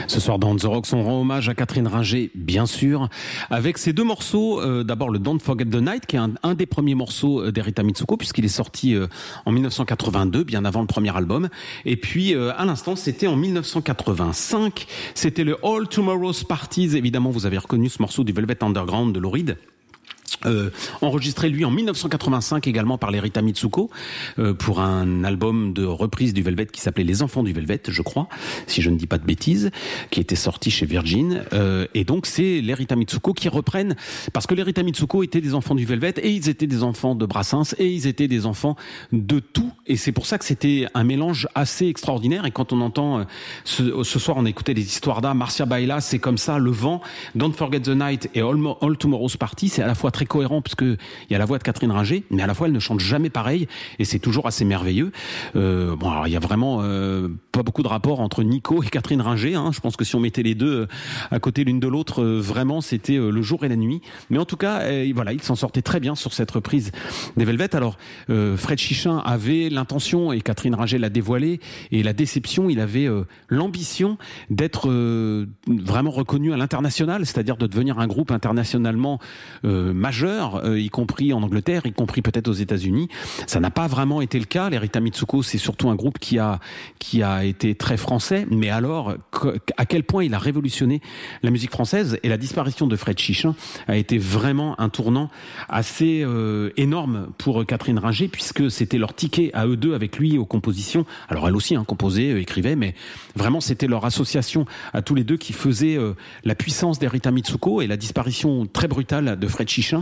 Ce soir dans The Rocks, on rend hommage à Catherine Ringer, bien sûr, avec ces deux morceaux. D'abord le Don't Forget the Night, qui est un des premiers morceaux d'Erita Mitsuko, puisqu'il est sorti en 1982, bien avant le premier album. Et puis, à l'instant, c'était en 1985. C'était le All Tomorrow's Parties. Évidemment, vous avez reconnu ce morceau du Velvet Underground de Lou Reed. Enregistré lui en 1985 également par l'Erita Mitsuko pour un album de reprise du Velvet qui s'appelait Les Enfants du Velvet, je crois, si je ne dis pas de bêtises, qui était sorti chez Virgin. Et donc c'est l'Erita Mitsuko qui reprennent, parce que l'Erita Mitsuko étaient des enfants du Velvet et ils étaient des enfants de Brassens et ils étaient des enfants de tout. Et c'est pour ça que c'était un mélange assez extraordinaire. Et quand on entend ce soir, on a écouté les histoires d'A, Marcia Baila, c'est comme ça, Le Vent, Don't Forget the Night et All Tomorrow's Party, c'est à la fois très cohérent puisque il y a la voix de Catherine Ringer, mais à la fois elle ne chante jamais pareil et c'est toujours assez merveilleux. Bon, alors il y a vraiment pas beaucoup de rapport entre Nico et Catherine Ringer. Hein. Je pense que si on mettait les deux à côté l'une de l'autre, vraiment c'était le jour et la nuit. Mais en tout cas, voilà, il s'en sortait très bien sur cette reprise des Velvet. Alors Fred Chichin avait l'intention et Catherine Ringer l'a dévoilé et la déception, il avait l'ambition d'être vraiment reconnu à l'international, c'est-à-dire de devenir un groupe internationalement majeur, y compris en Angleterre, y compris peut-être aux États-Unis. Ça n'a pas vraiment été le cas. L'Erita Mitsuko, c'est surtout un groupe qui a été très français. Mais alors, à quel point il a révolutionné la musique française, et la disparition de Fred Chichin a été vraiment un tournant assez énorme pour Catherine Ringer, puisque c'était leur ticket à eux deux avec lui aux compositions. Alors elle aussi composait, écrivait, mais vraiment c'était leur association à tous les deux qui faisait la puissance d'Erita Mitsuko, et la disparition très brutale de Fred Chichin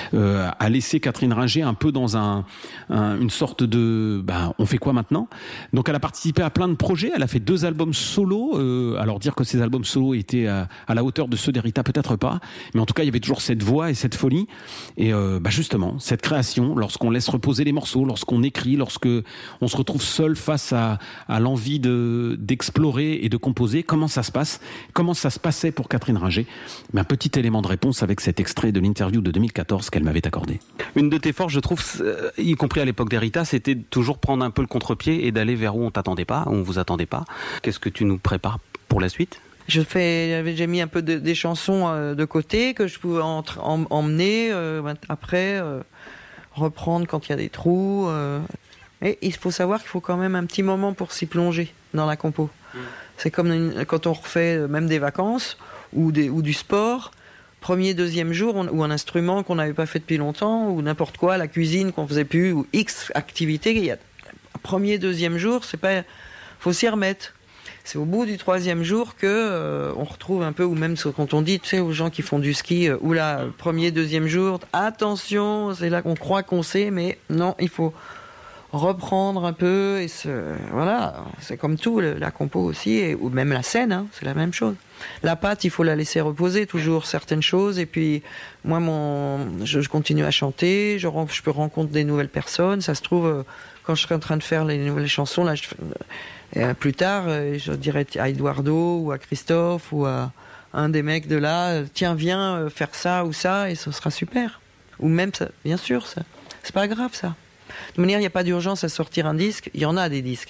a laissé Catherine Ringer un peu dans une sorte de on fait quoi maintenant. Donc elle a participé à plein de projets, elle a fait 2 albums solo, alors dire que ces albums solo étaient à la hauteur de ceux d'Erita, peut-être pas, mais en tout cas il y avait toujours cette voix et cette folie, et justement cette création, lorsqu'on laisse reposer les morceaux, lorsqu'on écrit, lorsque on se retrouve seul face à l'envie d'explorer et de composer, comment ça se passe, comment ça se passait pour Catherine Ringer. Un petit élément de réponse avec cet extrait de l'interview de 2014 qu'elle m'avait accordé. Une de tes forces, je trouve, y compris à l'époque d'Erita, c'était de toujours prendre un peu le contre-pied et d'aller vers où on t'attendait pas, où on vous attendait pas. Qu'est-ce que tu nous prépares pour la suite ? J'ai mis un peu des chansons de côté que je pouvais emmener après, reprendre quand il y a des trous. Et il faut savoir qu'il faut quand même un petit moment pour s'y plonger dans la compo. C'est comme quand on refait même des vacances ou du sport. Premier, deuxième jour, ou un instrument qu'on n'avait pas fait depuis longtemps, ou n'importe quoi, la cuisine qu'on faisait plus, ou X activité. Il y a premier, deuxième jour, faut s'y remettre. C'est au bout du 3e jour que on retrouve un peu, ou même quand on dit, tu sais, aux gens qui font du ski, oula, premier, deuxième jour, attention, c'est là qu'on croit qu'on sait, mais non, il faut reprendre un peu, et voilà, c'est comme tout, la compo aussi, ou même la scène, c'est la même chose. La pâte, il faut la laisser reposer toujours certaines choses, et puis moi je continue à chanter, je peux rencontrer des nouvelles personnes. Ça se trouve, quand je serai en train de faire les nouvelles chansons là, plus tard, je dirais à Eduardo ou à Christophe ou à un des mecs de là, tiens, viens faire ça ou ça, et ce sera super. Ou même ça, bien sûr, ça, c'est pas grave ça. De toute manière, il n'y a pas d'urgence à sortir un disque. Il y en a des disques.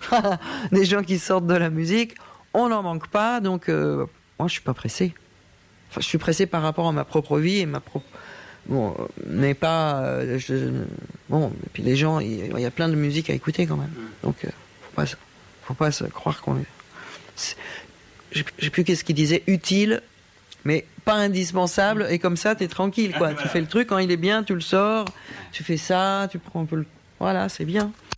Des gens qui sortent de la musique. On n'en manque pas. Donc, moi, je ne suis pas pressé. Enfin, je suis pressé par rapport à ma propre vie et Bon, mais pas... Bon, et puis les gens, il y a plein de musique à écouter quand même. Donc, faut pas se croire qu'on est... Je sais plus qu'est-ce qu'il disait. Utile, mais pas indispensable, et comme ça t'es tranquille quoi. Tu fais le truc, quand il est bien tu le sors, tu fais ça, tu prends un peu voilà, c'est bien.